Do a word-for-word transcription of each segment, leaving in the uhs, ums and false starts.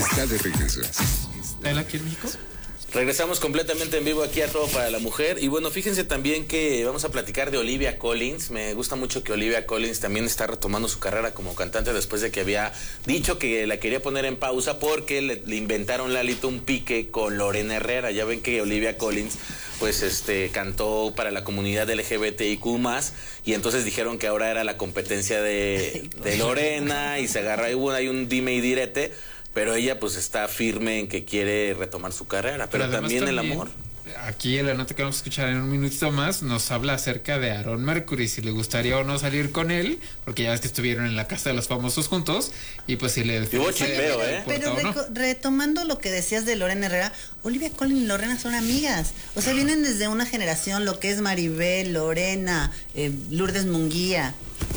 está de regreso. ¿Él aquí en México? Regresamos completamente en vivo aquí a Todo para la Mujer. Y bueno, fíjense también que vamos a platicar de Olivia Collins. Me gusta mucho que Olivia Collins también está retomando su carrera como cantante después de que había dicho que la quería poner en pausa porque le, le inventaron, Lalito, un pique con Lorena Herrera. Ya ven que Olivia Collins pues este cantó para la comunidad L G B T I Q más, y entonces dijeron que ahora era la competencia de, de Lorena, y se agarra, hay un, hay un dime y direte. Pero ella pues está firme en que quiere retomar su carrera, pero, pero también, también el amor. Aquí en la nota que vamos a escuchar en un minutito más nos habla acerca de Aaron Mercury, si le gustaría o no salir con él, porque ya ves que estuvieron en la casa de los famosos juntos, y pues si le... Hubo chipeo, ¿eh? Pero no. retomando lo que decías de Lorena Herrera, Olivia Collins y Lorena son amigas, o sea, vienen desde una generación, lo que es Maribel, Lorena, eh, Lourdes Munguía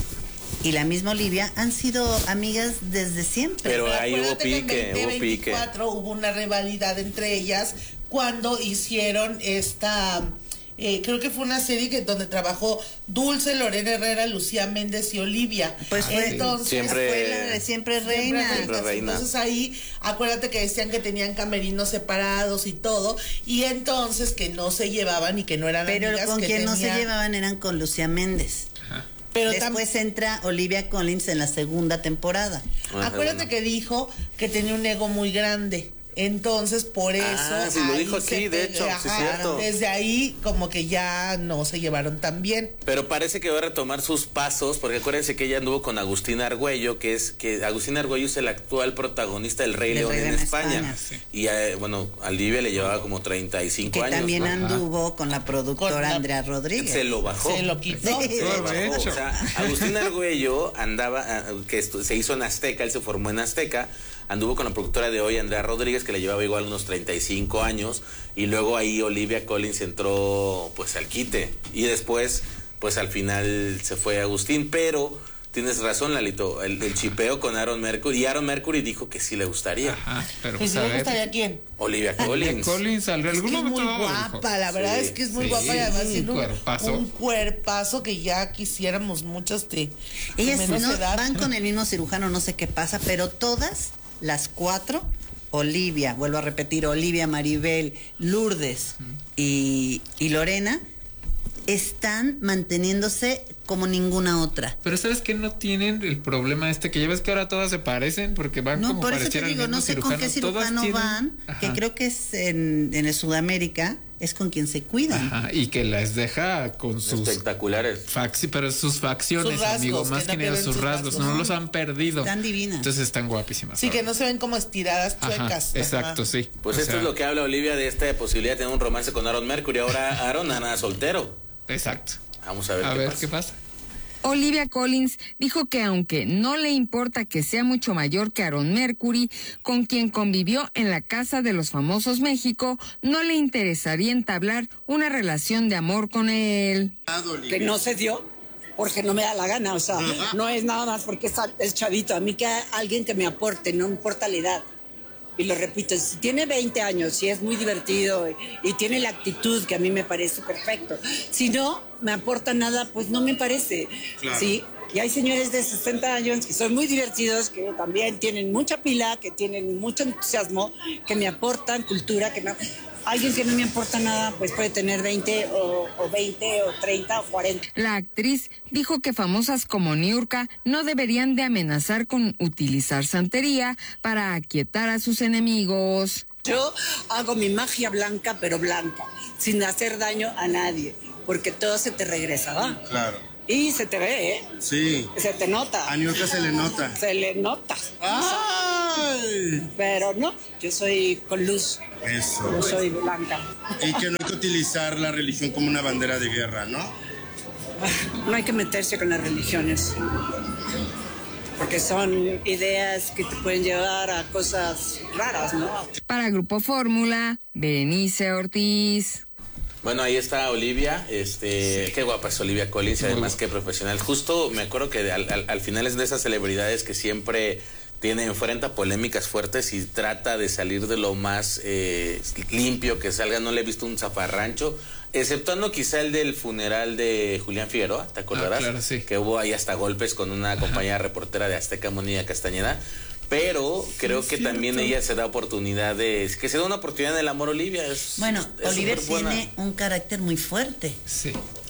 y la misma Olivia han sido amigas desde siempre. Pero ahí hubo pique, en hubo pique. Hubo una rivalidad entre ellas cuando hicieron esta, eh, creo que fue una serie que donde trabajó Dulce, Lorena Herrera, Lucía Méndez y Olivia. Pues fue, entonces siempre, fue la de siempre reina. Siempre siempre reina. Entonces ahí, acuérdate que decían que tenían camerinos separados y todo, y entonces que no se llevaban y que no eran Pero amigas. con que quien tenía... no se llevaban eran con Lucía Méndez. Ajá. Pero después tam- entra Olivia Collins en la segunda temporada. Ah, acuérdate bueno. que dijo que tenía un ego muy grande. Entonces, por eso... Ah, sí, lo dijo aquí, de hecho, sí es cierto. Desde ahí, como que ya no se llevaron tan bien. Pero parece que va a retomar sus pasos, porque acuérdense que ella anduvo con Agustín Argüello, que es que Agustín Argüello es el actual protagonista del Rey León Rey en España. España. Sí. Y, eh, bueno, a Olivia le llevaba como treinta y cinco que años. Que también ¿no? anduvo Ajá. con la productora con la... Andrea Rodríguez. Se lo bajó. Se lo quitó. Sí, se lo bajó. O sea, Agustín Argüello andaba, que se hizo en Azteca, él se formó en Azteca, anduvo con la productora de hoy, Andrea Rodríguez, que le llevaba igual unos treinta y cinco años, y luego ahí Olivia Collins entró pues al quite, y después pues al final se fue Agustín, pero tienes razón, Lalito, el, el chipeo con Aaron Mercury, y Aaron Mercury dijo que sí le gustaría. Ajá, pero ¿Y pues si le gustaría quién? Olivia Collins. Olivia Collins, al es que es muy guapa, la verdad sí, es que es muy sí, guapa, y además tiene un cuerpazo. un cuerpazo que ya quisiéramos muchas de, ellas de menos no, edad. Van con el mismo cirujano, no sé qué pasa, pero todas las cuatro, Olivia, vuelvo a repetir, Olivia, Maribel, Lourdes uh-huh. y, y Lorena, están manteniéndose como ninguna otra. Pero ¿sabes qué? No tienen el problema este, que ya ves que ahora todas se parecen, porque van no, como por eso te digo, no sé con qué cirujano tienen... van, ajá. que creo que es en, en el Sudamérica, es con quien se cuidan. Ajá, y que las deja con sus... espectaculares. Faxi, pero sus facciones, sus rasgos, amigo, más que, que nada sus rasgos, rasgos, no los han perdido. Están divinas. Entonces están guapísimas. Sí, ahora. Que no se ven como estiradas chuecas. Ajá, exacto, ajá. sí. Pues o esto sea... es lo que habla Olivia de esta posibilidad de tener un romance con Aaron Mercury. Ahora Aaron anda soltero. Exacto. Vamos a ver, a qué, ver pasa. qué pasa. Olivia Collins dijo que aunque no le importa que sea mucho mayor que Aaron Mercury, con quien convivió en la Casa de los Famosos México, no le interesaría entablar una relación de amor con él. Que no se dio porque no me da la gana, o sea, no es nada más porque es, es chavito, a mí que alguien que me aporte, no importa la edad. Y lo repito, si tiene veinte años, si es muy divertido y, y tiene la actitud que a mí me parece perfecto. Si no me aporta nada, pues no me parece. Claro. Sí, y hay señores de sesenta años que son muy divertidos, que también tienen mucha pila, que tienen mucho entusiasmo, que me aportan cultura, que me... Alguien que no me aporta nada, pues puede tener veinte o, o veinte o treinta o cuarenta. La actriz dijo que famosas como Niurka no deberían de amenazar con utilizar santería para aquietar a sus enemigos. Yo hago mi magia blanca, pero blanca, sin hacer daño a nadie, porque todo se te regresa, ¿va? Claro. Y se te ve, ¿eh? Sí. Se te nota. A Niurka se le nota. Se le nota. ¡Ay! Pero no, yo soy con luz. Eso. Yo soy blanca. Y que no hay que utilizar la religión como una bandera de guerra, ¿no? No hay que meterse con las religiones. Porque son ideas que te pueden llevar a cosas raras, ¿no? Para Grupo Fórmula, Berenice Ortiz. Bueno, ahí está Olivia, este, sí. Qué guapa es Olivia Collins, y además qué profesional. Justo me acuerdo que al, al, al final es de esas celebridades que siempre tiene, enfrenta polémicas fuertes y trata de salir de lo más eh, limpio que salga. No le he visto un zafarrancho, exceptuando quizá el del funeral de Julián Figueroa, ¿te acordarás? Ah, claro, sí. Que hubo ahí hasta golpes con una compañera reportera de Azteca, Mónica Castañeda. pero creo es que cierto. también ella se da oportunidad de, que se da una oportunidad en el amor, Olivia. Es, Bueno, es Olivia superbuena. tiene un carácter muy fuerte. Sí.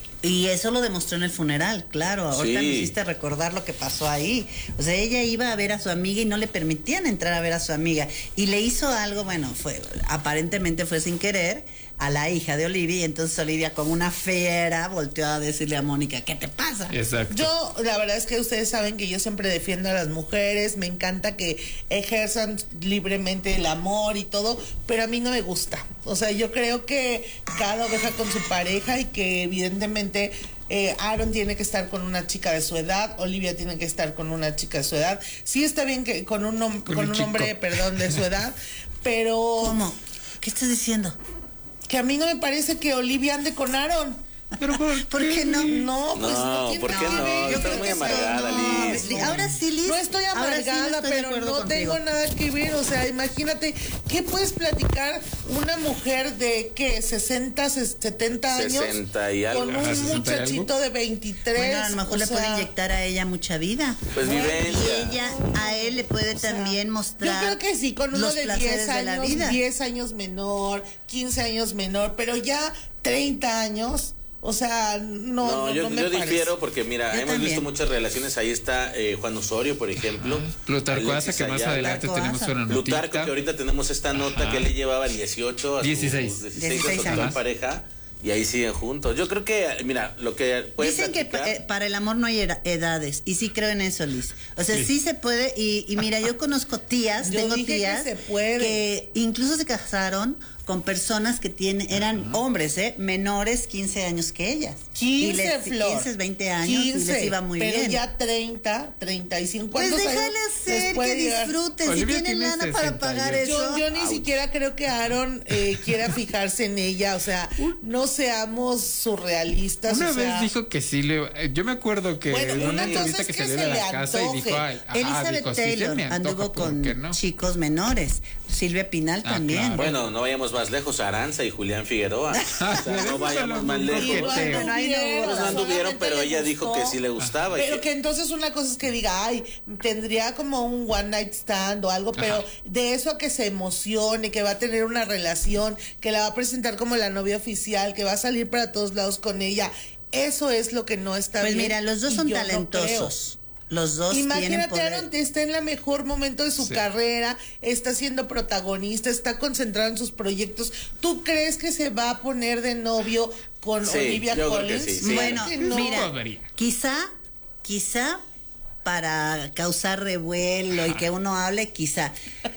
Y eso lo demostró en el funeral, claro. Ahorita Sí. me hiciste recordar lo que pasó ahí. O sea, ella iba a ver a su amiga y no le permitían entrar a ver a su amiga. Y le hizo algo, bueno, fue aparentemente fue sin querer, a la hija de Olivia. Y entonces Olivia, como una fiera, volteó a decirle a Mónica, ¿qué te pasa? Exacto. Yo, la verdad es que ustedes saben que yo siempre defiendo a las mujeres, me encanta que ejerzan libremente el amor y todo, pero a mí no me gusta. O sea, yo creo que cada oveja con su pareja y que evidentemente eh, Aaron tiene que estar con una chica de su edad, Olivia tiene que estar con una chica de su edad. Sí está bien que con un, hom- Con con un un chico. hombre, perdón, de su edad, pero ¿Cómo? ¿Qué estás diciendo? que a mí no me parece que Olivia ande con Aaron. Pero ¿por, ¿Por qué no? No, pues no, No, tiene ¿por qué nada no? que ver. Yo Estás creo muy que amargada, no, Liz. no. Ahora sí, Liz. No estoy ahora sí no amargada, estoy de pero acuerdo no contigo. tengo nada que ver. O sea, imagínate, ¿qué puedes platicar una mujer de qué? ¿sesenta, setenta años? sesenta y algo. Con un Ajá, sesenta y muchachito de veintitrés. Bueno, a lo mejor o le puede sea, inyectar a ella mucha vida. Pues Y vivencia. ella a él le puede también Yo mostrar creo que sí, con uno los de placeres diez de la años, vida. diez años menor, quince años menor, pero ya treinta años, o sea, no, No, no, yo, no me yo parece. difiero porque mira, Yo hemos también. visto muchas relaciones. Ahí está eh, Juan Osorio, por ejemplo. Plutarco Asa, Alexis que más Ayala. adelante Plutarco tenemos Asa. una Plutarco, notita. que ahorita tenemos esta nota Ajá. que él le llevaba dieciocho a su dieciséis. dieciséis a su dieciséis actual años. pareja y ahí siguen juntos. Yo creo que, mira, lo que puede Dicen que pa- platicar- eh, para el amor no hay era- edades, y sí creo en eso, Liz. O sea, sí, Sí. se puede, y, y mira, yo conozco tías, Yo tengo dije que tías se puede. que incluso se casaron con personas que tienen, eran hombres, ¿eh? Menores quince años que ellas. quince, y les, Flor. quince, veinte años, y les iba muy pero bien. ya treinta, treinta y cinco. Pues ¿cuántos déjale años les hacer, puede que llegar? disfruten, si Olivia tienen tiene lana para sesenta pagar y ocho. eso. Yo, yo ni Ouch. siquiera creo que Aaron eh, quiera fijarse en ella, o sea, no seamos surrealistas. Una o sea, vez dijo que sí le... eh, Yo me acuerdo que Bueno, en una una cosa entrevista es que que salió se de le la casa y dijo... antoje. Ay, ajá, Elizabeth dijo, sí se Taylor me antoja, anduvo ¿por con qué no? chicos menores. Silvia Pinal Ah, también. claro. Bueno, no vayamos más lejos, Aranza y Julián Figueroa. O sea, no vayamos más lejos. Y no Coqueteo. anduvieron, Bueno, ahí no- Pues no anduvieron, solamente pero le ella dijo gustó. que sí le gustaba. y Pero que- que entonces una cosa es que diga, ay, tendría como un one night stand o algo, pero Ajá. de eso a que se emocione, que va a tener una relación, que la va a presentar como la novia oficial, que va a salir para todos lados con ella, eso es lo que no está Pues bien. mira, los dos y son yo no talentosos. Los dos tienen Imagínate, poder. Aaron está en el mejor momento de su Sí. carrera, está siendo protagonista, está concentrado en sus proyectos. ¿Tú crees que se va a poner de novio con Sí, Olivia yo creo que Collins? sí, sí. Bueno, Que no. mira, Podría. quizá, quizá para causar revuelo y que uno hable, quizá.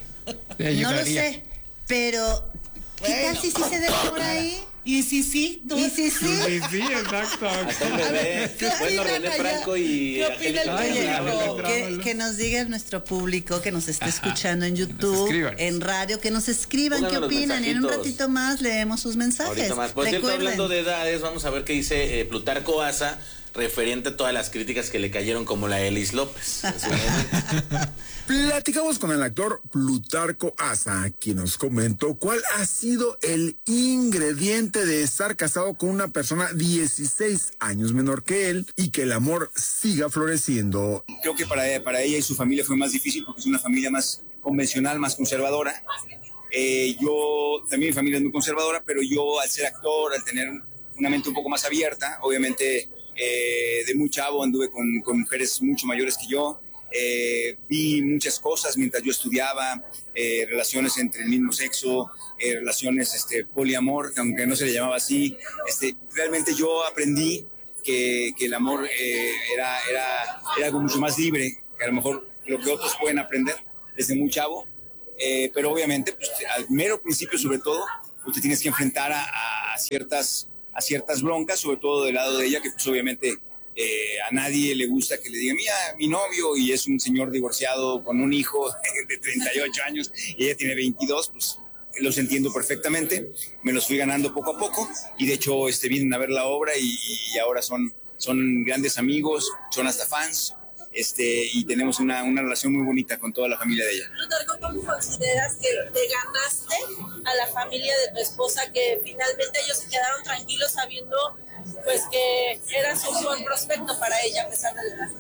Le No lo ayudaría. sé, pero ¿qué Bueno. tal si sí se deja por ahí? Y sí, sí. tú- Y si sí, Sí, sí, exacto. Hasta un bebé. ¿qué Bueno, opinan René allá? Franco y ¿Qué opina el Angélica Ay, público? Bravo. Bravo. que, que nos diga nuestro público que nos está Ajá. escuchando en Que nos YouTube, escriban. en radio, que nos escriban Pónganos qué los opinan. Y en un mensajitos. ratito más leemos sus mensajes. Ahorita más. Por cierto, Recuerden. hablando de edades, vamos a ver qué dice eh, Plutarco Asa referente a todas las críticas que le cayeron como la de Elis López. en su momento. Platicamos con el actor Plutarco Asa, quien nos comentó cuál ha sido el ingrediente de estar casado con una persona dieciséis años menor que él y que el amor siga floreciendo. Creo que para, para ella y su familia fue más difícil porque es una familia más convencional, más conservadora. Eh, yo, también mi familia es muy conservadora, pero yo al ser actor, al tener una mente un poco más abierta, obviamente eh, de muy chavo anduve con, con mujeres mucho mayores que yo. Eh, vi muchas cosas mientras yo estudiaba, eh, relaciones entre el mismo sexo, eh, relaciones este, poliamor, aunque no se le llamaba así. Este, realmente yo aprendí que, que el amor eh, era, era, era algo mucho más libre, que a lo mejor lo que otros pueden aprender desde muy chavo. Eh, pero obviamente, pues, al mero principio sobre todo, pues, te tienes que enfrentar a, a, ciertas, a ciertas broncas, sobre todo del lado de ella, que pues obviamente... Eh, a nadie le gusta que le digan, mira, mi novio, y es un señor divorciado con un hijo de treinta y ocho años y ella tiene veintidós, pues los entiendo perfectamente, me los fui ganando poco a poco y de hecho este, vienen a ver la obra y, y ahora son, son grandes amigos, son hasta fans, este, y tenemos una, una relación muy bonita con toda la familia de ella. Plutarco, ¿cómo consideras que te ganaste a la familia de tu esposa, que finalmente ellos se quedaron tranquilos sabiendo pues que eras un buen prospecto para ella a pesar de la edad?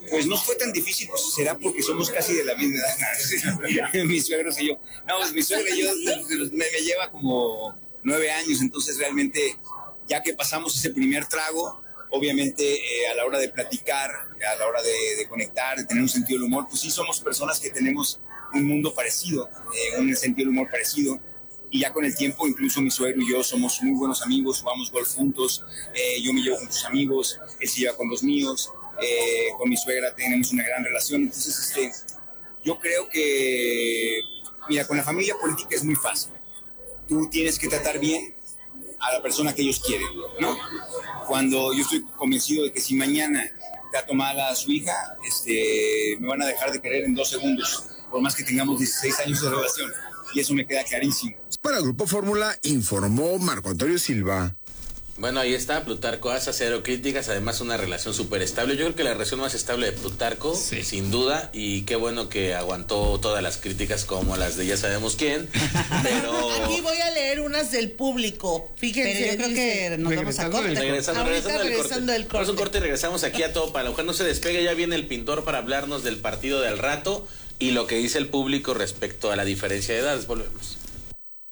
Pues no fue tan difícil, pues será porque somos casi de la misma edad. Mis suegros y yo. No, pues mi suegra y yo me, me lleva como nueve años, entonces realmente ya que pasamos ese primer trago, obviamente eh, a la hora de platicar, a la hora de, de conectar, de tener un sentido del humor, pues sí somos personas que tenemos un mundo parecido, eh, un sentido del humor parecido. Y ya con el tiempo, incluso mi suegro y yo somos muy buenos amigos, jugamos golf juntos, eh, yo me llevo con sus amigos, él se lleva con los míos, eh, con mi suegra tenemos una gran relación. Entonces, este, yo creo que, mira, con la familia política es muy fácil. Tú tienes que tratar bien a la persona que ellos quieren, ¿no? Cuando yo estoy convencido de que si mañana está tomada a su hija, este, me van a dejar de querer en dos segundos, por más que tengamos dieciséis años de relación. Y eso me queda clarísimo. Para el Grupo Fórmula informó Marco Antonio Silva. Bueno, ahí está, Plutarco Asa, cero críticas, además una relación súper estable. Yo creo que la relación más estable de Plutarco, sí, sin duda, y qué bueno que aguantó todas las críticas como las de ya sabemos quién, pero... Aquí voy a leer unas del público, fíjense. Pero yo creo dice... que nos vamos a corte. Regresando, regresando, del regresando corte. del corte. Vamos a un corte y regresamos aquí a Todo para la Mujer. No se despegue, ya viene el pintor para hablarnos del partido del rato y lo que dice el público respecto a la diferencia de edades. Volvemos.